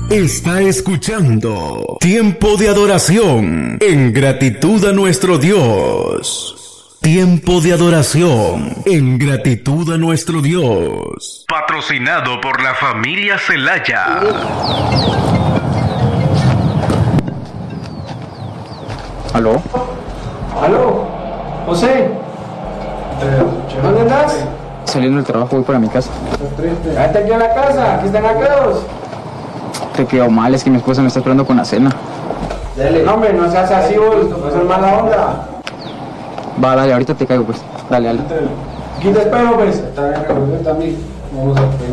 Está escuchando Tiempo de Adoración en gratitud a nuestro Dios. Tiempo de adoración en gratitud a nuestro Dios. Patrocinado por la familia Celaya. ¿Aló? ¿Aló? José. ¿Dónde estás? Saliendo del trabajo voy para mi casa. Quédate aquí en la casa, aquí están acá. Te quedó mal, es que mi esposa me está esperando con la cena. Dale. No, hombre, no seas así, vos, no seas mala onda. Va, dale, ahorita te caigo pues. Dale. Aquí te espero, pues. Está bien, también. Vamos a